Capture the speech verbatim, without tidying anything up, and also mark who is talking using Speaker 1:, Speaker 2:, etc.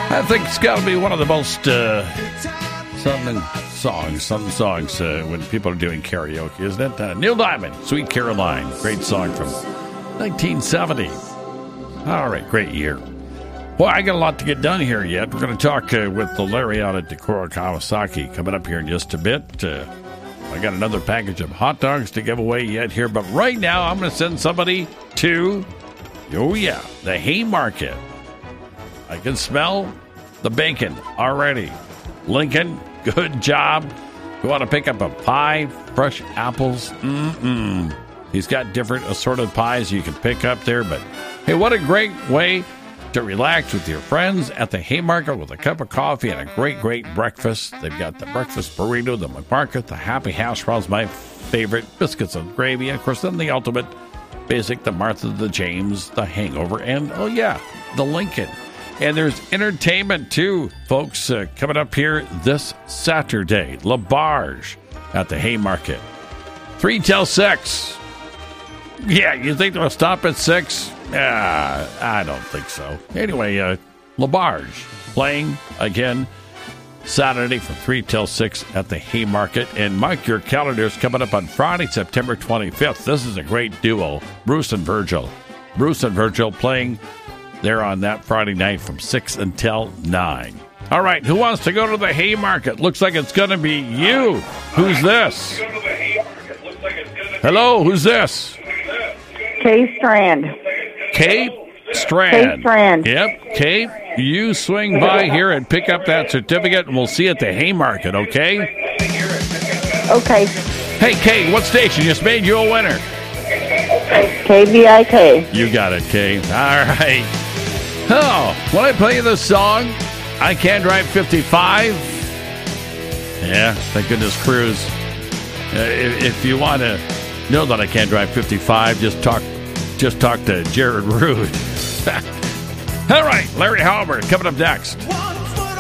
Speaker 1: I think it's got to be one of the most uh, something songs, some songs uh, when people are doing karaoke, isn't it? Uh, Neil Diamond, Sweet Caroline, great song from nineteen seventy. All right, great year. Well, I got a lot to get done here yet. We're going to talk uh, with the Larry out at Decorah Kawasaki coming up here in just a bit. Uh, I got another package of hot dogs to give away yet here, but right now I'm going to send somebody to, oh yeah, the Haymarket. I can smell the bacon already. Lincoln, good job. You want to pick up a pie, fresh apples? Mm-mm. He's got different assorted pies you can pick up there, but hey, what a great way to relax with your friends at the Haymarket with a cup of coffee and a great, great breakfast. They've got the breakfast burrito, the McMarket, the Happy Hash Browns, my favorite, biscuits and gravy, and of course then the ultimate basic, the Martha, the James, the Hangover, and oh yeah, the Lincoln. And there's entertainment too, folks, uh, coming up here this Saturday. LaBarge at the Haymarket. Three till six. Yeah, you think they'll stop at six? Uh, I don't think so. Anyway, uh, LaBarge playing again Saturday from three till six at the Haymarket. And mark your calendars coming up on Friday, September twenty-fifth. This is a great duo, Bruce and Virgil. Bruce and Virgil playing there on that Friday night from six until nine. All right, who wants to go to the Haymarket? Looks like it's going to be you. Who's this? Hello, who's this?
Speaker 2: Kay Strand.
Speaker 1: Kay Strand.
Speaker 2: Kay Strand.
Speaker 1: Yep, Kay, you swing by here and pick up that certificate, and we'll see you at the Haymarket, okay?
Speaker 2: Okay.
Speaker 1: Hey, Kay, what station just made you a winner?
Speaker 2: K V I K.
Speaker 1: You got it, Kay. All right. Oh, when I play you this song, I Can't Drive fifty-five. Yeah, thank goodness Cruise. Uh, if, if you want to know that I Can't Drive fifty-five, just talk just talk to Jared Rude. All right, Larry Halbert coming up next.